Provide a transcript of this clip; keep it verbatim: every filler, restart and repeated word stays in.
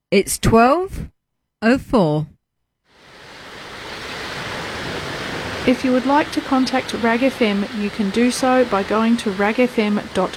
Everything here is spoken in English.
It's twelve oh four. If you would like to contact Rag F M, you can do so by going to rag f m dot